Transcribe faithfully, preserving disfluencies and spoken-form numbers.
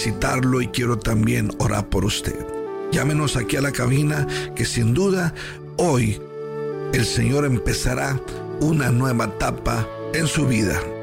felicitarlo y quiero también orar por usted. Llámenos aquí a la cabina, que sin duda hoy el Señor empezará una nueva etapa en su vida.